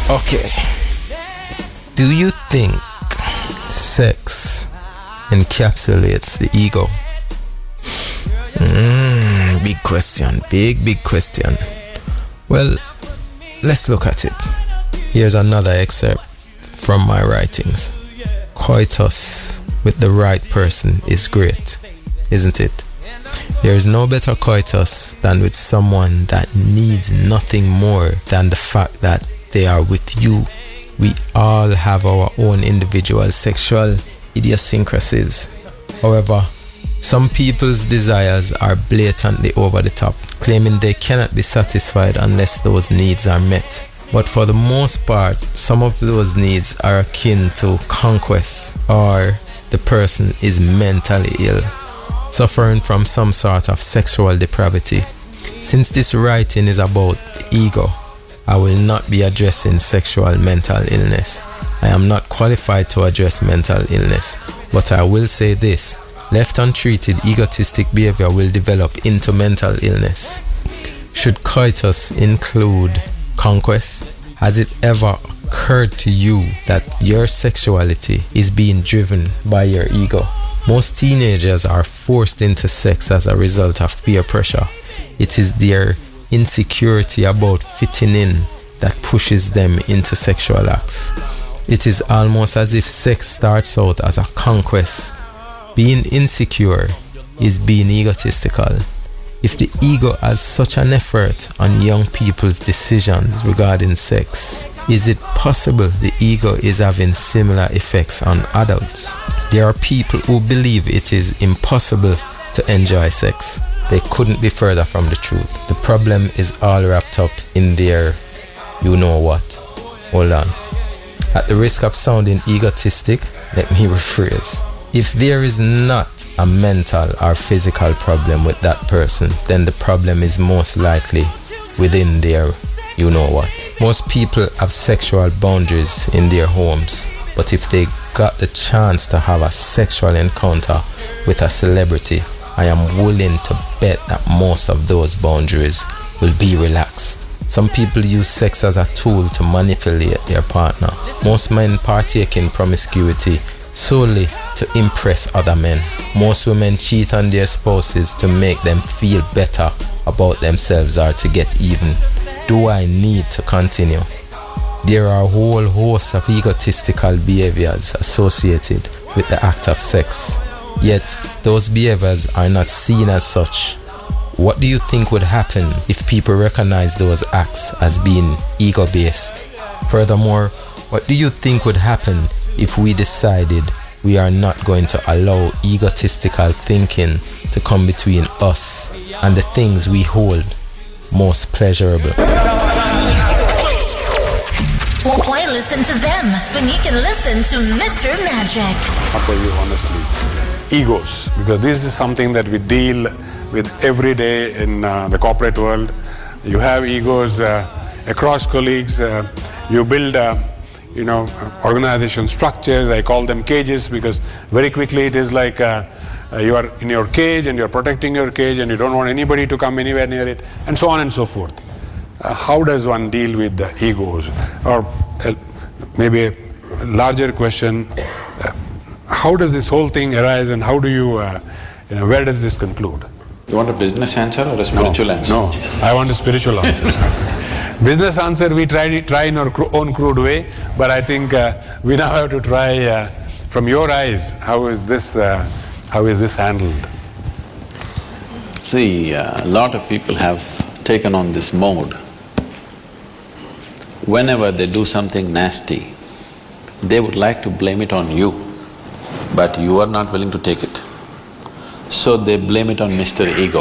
Okay. Do you think sex encapsulates the ego? Big question. Big question. Well, let's look at it. Here's another excerpt from my writings. Coitus with the right person is great, isn't it? There is no better coitus than with someone that needs nothing more than the fact that they are with you. We all have our own individual sexual idiosyncrasies. However, some people's desires are blatantly over the top, claiming they cannot be satisfied unless those needs are met. But for the most part, some of those needs are akin to conquest, or the person is mentally ill, suffering from some sort of sexual depravity. Since this writing is about the ego, I will not be addressing sexual mental illness. I am not qualified to address mental illness, but I will say this: left untreated, egotistic behavior will develop into mental illness. Should coitus include conquest? Has it ever occurred to you that your sexuality is being driven by your ego? Most teenagers are forced into sex as a result of peer pressure. It is their insecurity about fitting in that pushes them into sexual acts. It is almost as if sex starts out as a conquest. Being insecure is being egotistical. If the ego has such an effort on young people's decisions regarding sex, is it possible the ego is having similar effects on adults? There are people who believe it is impossible to enjoy sex. They couldn't be further from the truth. The problem is all wrapped up in their you know what. Hold on. At the risk of sounding egotistic, let me rephrase. If there is not a mental or physical problem with that person, then the problem is most likely within their you know what. Most people have sexual boundaries in their homes, but if they got the chance to have a sexual encounter with a celebrity, I am willing to bet that most of those boundaries will be relaxed. Some people use sex as a tool to manipulate their partner. Most men partake in promiscuity solely to impress other men. Most women cheat on their spouses to make them feel better about themselves or to get even. Do I need to continue? There are a whole host of egotistical behaviors associated with the act of sex. Yet, those behaviors are not seen as such. What do you think would happen if people recognize those acts as being ego-based? Furthermore, what do you think would happen if we decided we are not going to allow egotistical thinking to come between us and the things we hold most pleasurable? Why listen to them when you can listen to Mr. Magic? I'll tell you honestly, egos, because this is something that we deal with every day in the corporate world. You have egos across colleagues. You build organization structures. I call them cages, because very quickly it is like you are in your cage and you're protecting your cage and you don't want anybody to come anywhere near it, and so on and so forth. How does one deal with the egos? Or maybe a larger question, how does this whole thing arise, and how do you, where does this conclude? You want a business answer or a spiritual answer? No, I want a spiritual answer. Business answer we try in our own crude way, but I think we now have to try from your eyes, how is this handled? See, a lot of people have taken on this mode. Whenever they do something nasty, they would like to blame it on you, but you are not willing to take it. So they blame it on Mr. Ego.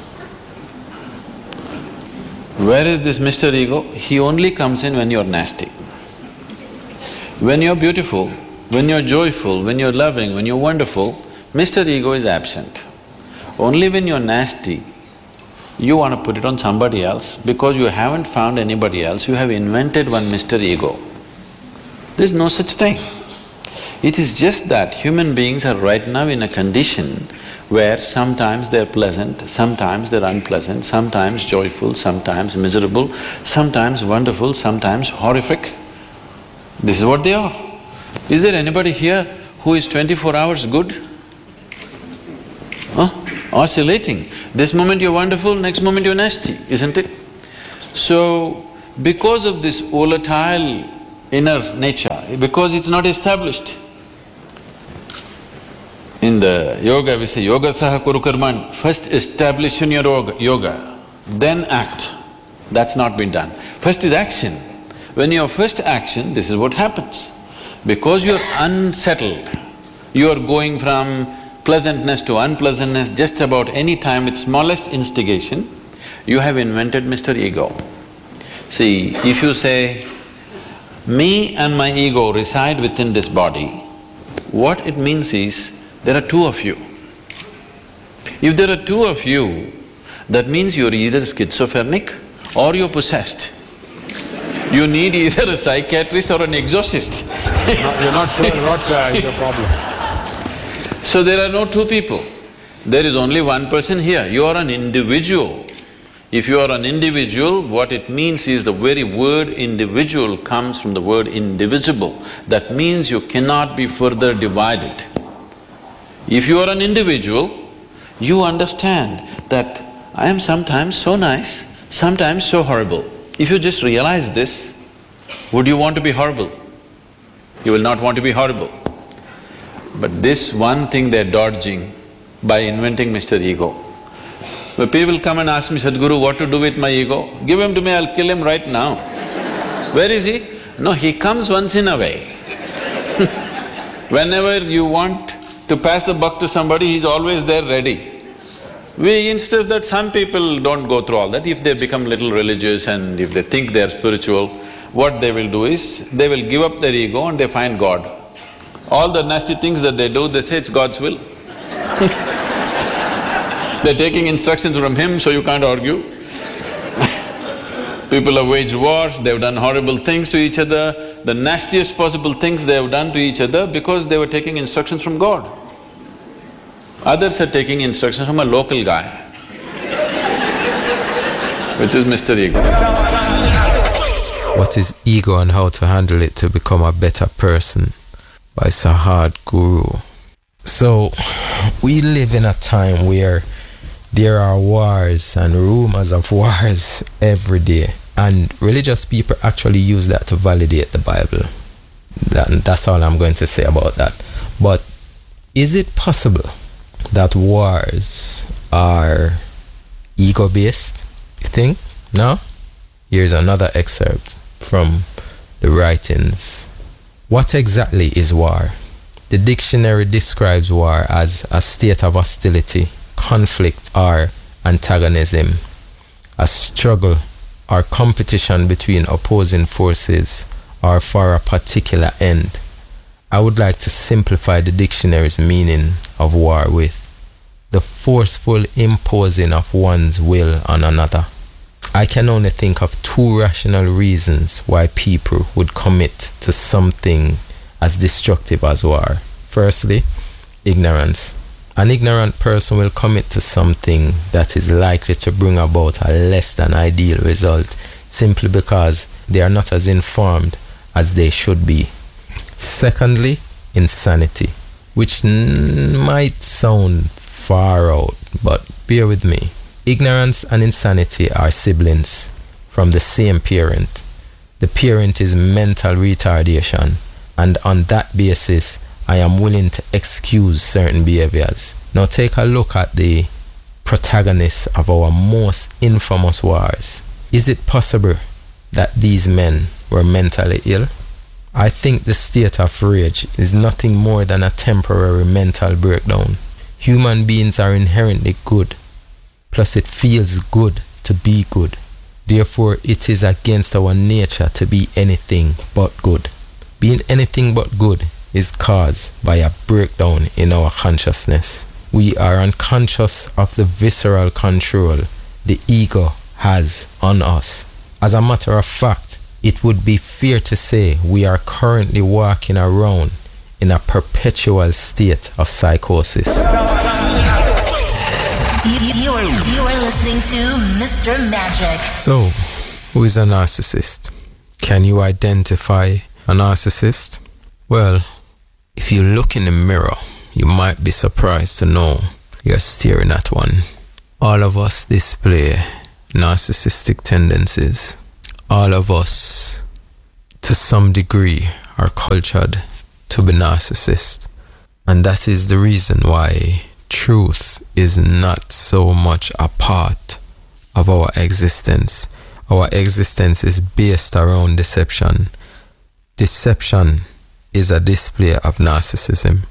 Where is this Mr. Ego? He only comes in when you're nasty. When you're beautiful, when you're joyful, when you're loving, when you're wonderful, Mr. Ego is absent. Only when you're nasty, you want to put it on somebody else because you haven't found anybody else, you have invented one Mr. Ego. There's no such thing. It is just that human beings are right now in a condition where sometimes they're pleasant, sometimes they're unpleasant, sometimes joyful, sometimes miserable, sometimes wonderful, sometimes horrific. This is what they are. Is there anybody here who is 24 hours good? Huh? Oscillating. This moment you're wonderful, next moment you're nasty, isn't it? So, because of this volatile inner nature, because it's not established, in the yoga we say, yoga saha kuru karmani, first establish in your yoga, then act. That's not been done. First is action. When your first action, this is what happens. Because you're unsettled, you're going from pleasantness to unpleasantness just about any time with smallest instigation, you have invented Mr. Ego. See, if you say, me and my ego reside within this body, what it means is, there are two of you. If there are two of you, that means you're either schizophrenic or you're possessed. You need either a psychiatrist or an exorcist. You're not sure what is your problem. So there are no two people. There is only one person here. You are an individual. If you are an individual, what it means is the very word individual comes from the word indivisible. That means you cannot be further divided. If you are an individual, you understand that I am sometimes so nice, sometimes so horrible. If you just realize this, would you want to be horrible? You will not want to be horrible. But this one thing they're dodging by inventing Mr. Ego. When people come and ask me, Sadhguru, what to do with my ego? Give him to me, I'll kill him right now. Where is he? No, he comes once in a way. Whenever you want to pass the buck to somebody, he's always there ready. We insist that some people don't go through all that. If they become little religious and if they think they're spiritual, what they will do is, they will give up their ego and they find God. All the nasty things that they do, they say it's God's will. They're taking instructions from Him, so you can't argue. People have waged wars, they've done horrible things to each other, the nastiest possible things they have done to each other because they were taking instructions from God. Others are taking instructions from a local guy, which is Mr. Ego. What is ego and how to handle it to become a better person? By Sadhguru. So, we live in a time where there are wars and rumors of wars every day, and religious people actually use that to validate the Bible. That's all I'm going to say about that. But is it possible that wars are ego-based, you think? No? Here's another excerpt from the writings. What exactly is war? The dictionary describes war as a state of hostility, conflict or antagonism, a struggle or competition between opposing forces or for a particular end. I would like to simplify the dictionary's meaning of war with the forceful imposing of one's will on another. I can only think of two rational reasons why people would commit to something as destructive as war. Firstly, ignorance. An ignorant person will commit to something that is likely to bring about a less than ideal result simply because they are not as informed as they should be. Secondly, insanity, which might sound far out, but bear with me. Ignorance and insanity are siblings from the same parent. The parent is mental retardation, and on that basis, I am willing to excuse certain behaviors. Now take a look at the protagonists of our most infamous wars. Is it possible that these men were mentally ill? I think the state of rage is nothing more than a temporary mental breakdown. Human beings are inherently good, plus it feels good to be good. Therefore, it is against our nature to be anything but good. Being anything but good is caused by a breakdown in our consciousness. We are unconscious of the visceral control the ego has on us. As a matter of fact, it would be fair to say we are currently walking around in a perpetual state of psychosis. You are listening to Mr. Magic. So, who is a narcissist? Can you identify a narcissist? Well, if you look in the mirror, you might be surprised to know you're staring at one. All of us display narcissistic tendencies. All of us, to some degree, are cultured to be narcissists. And that is the reason why truth is not so much a part of our existence. Our existence is based around deception. Deception is a display of narcissism.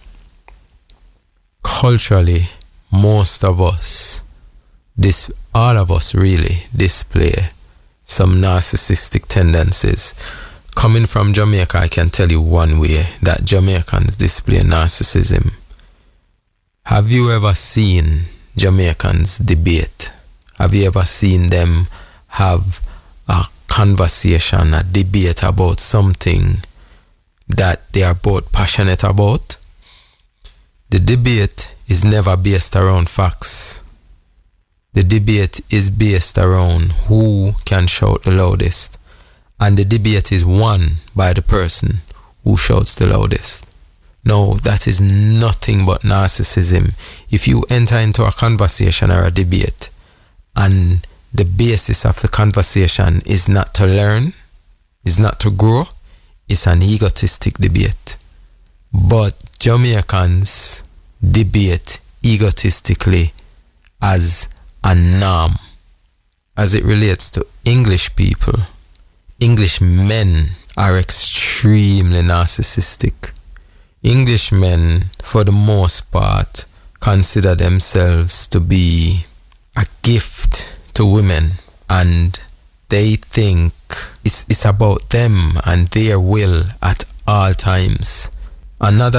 Culturally, most of us, all of us really display some narcissistic tendencies. Coming from Jamaica, I can tell you one way that Jamaicans display narcissism. Have you ever seen Jamaicans debate? Have you ever seen them have a conversation, a debate about something that they are both passionate about? The debate is never based around facts. The debate is based around who can shout the loudest. And the debate is won by the person who shouts the loudest. No, that is nothing but narcissism. If you enter into a conversation or a debate and the basis of the conversation is not to learn, is not to grow, it's an egotistic debate. But Jamaicans debate egotistically as a norm. As it relates to English people, English men are extremely narcissistic. English men, for the most part, consider themselves to be a gift to women, and they think it's about them and their will at all times. Another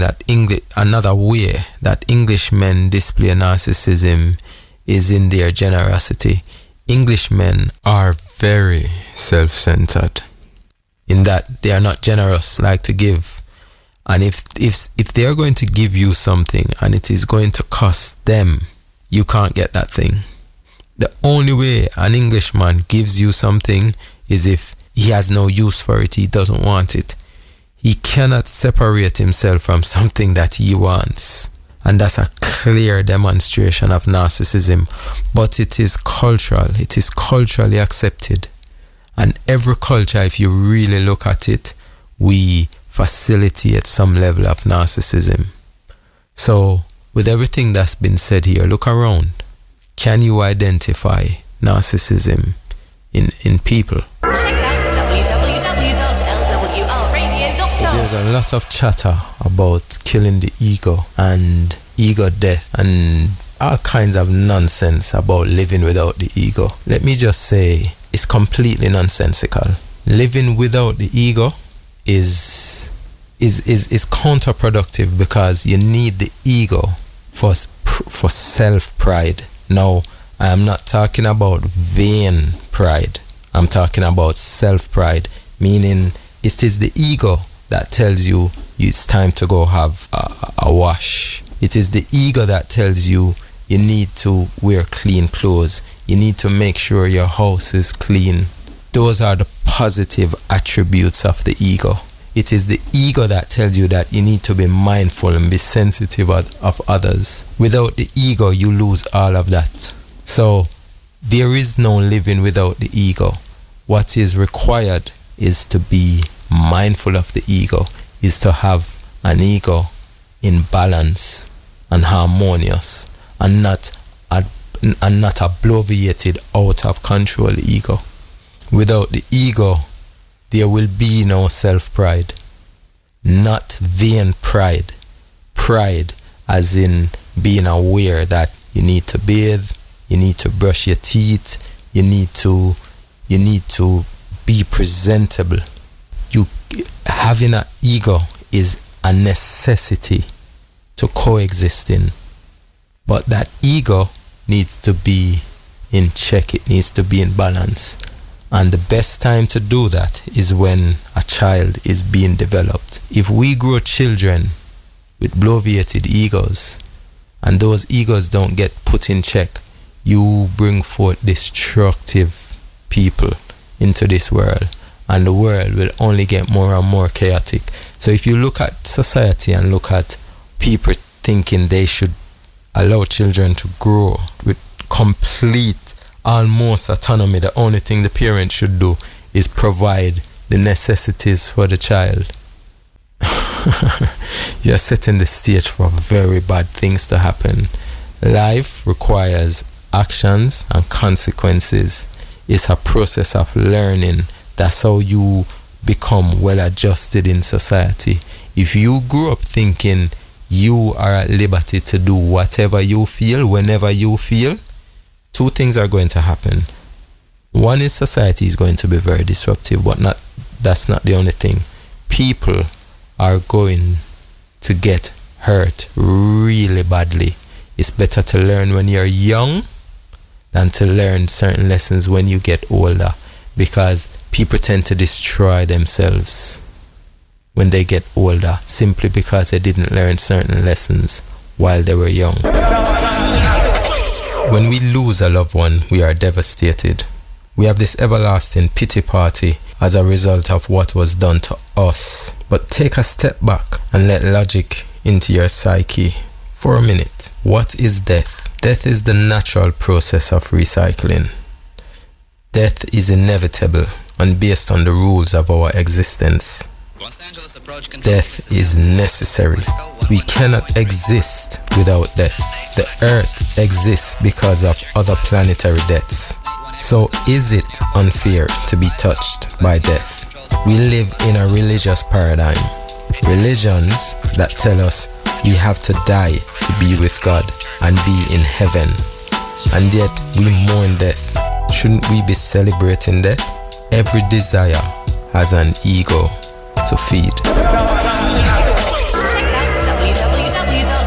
way that English men display narcissism is in their generosity. English men are very self-centered in that they are not generous, like to give. And if they are going to give you something and it is going to cost them, you can't get that thing. The only way an Englishman gives you something is if he has no use for it, he doesn't want it. He cannot separate himself from something that he wants. And that's a clear demonstration of narcissism. But it is cultural. It is culturally accepted. And every culture, if you really look at it, we facilitate some level of narcissism. So, with everything that's been said here, look around. Can you identify narcissism in people? Check out www.lwrradio.com. There's a lot of chatter about killing the ego and ego death and all kinds of nonsense about living without the ego. Let me just say, it's completely nonsensical. Living without the ego is counterproductive, because you need the ego for self-pride. Now, I am not talking about vain pride. I'm talking about self-pride, meaning it is the ego that tells you it's time to go have a wash. It is the ego that tells you you need to wear clean clothes. You need to make sure your house is clean. Those are the positive attributes of the ego. It is the ego that tells you that you need to be mindful and be sensitive of others. Without the ego, you lose all of that. So, there is no living without the ego. What is required is to be mindful of the ego, is to have an ego in balance and harmonious, and not a bloviated, out of control ego. Without the ego, there will be no self-pride. Not vain pride. Pride as in being aware that you need to bathe, you need to brush your teeth, you need to be presentable. Having an ego is a necessity to coexisting. But that ego needs to be in check, it needs to be in balance. And the best time to do that is when a child is being developed. If we grow children with bloviated egos, and those egos don't get put in check, you bring forth destructive people into this world. and the world will only get more and more chaotic. So if you look at society and look at people thinking they should allow children to grow with complete, almost autonomy, the only thing the parent should do is provide the necessities for the child. You're setting the stage for very bad things to happen. Life requires actions and consequences. It's a process of learning. That's how you become well adjusted in society. If you grew up thinking you are at liberty to do whatever you feel, whenever you feel, two things are going to happen. One is society is going to be very disruptive, but that's not the only thing. People are going to get hurt really badly. It's better to learn when you're young than to learn certain lessons when you get older, because people tend to destroy themselves when they get older simply because they didn't learn certain lessons while they were young. When we lose a loved one, we are devastated. We have this everlasting pity party as a result of what was done to us. But take a step back and let logic into your psyche for a minute. What is death? Death is the natural process of recycling. Death is inevitable and based on the rules of our existence. Death is necessary. We cannot exist without death. The earth exists because of other planetary deaths. So is it unfair to be touched by death? We live in a religious paradigm. Religions that tell us we have to die to be with God and be in heaven. And yet we mourn death. Shouldn't we be celebrating death? Every desire has an ego to feed.